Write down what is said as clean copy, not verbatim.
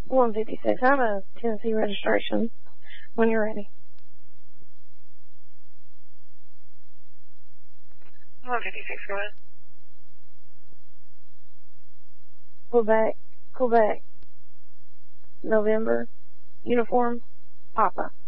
156. I have a Tennessee registration when you're ready. 156, go ahead. Quebec, November, uniform, Papa.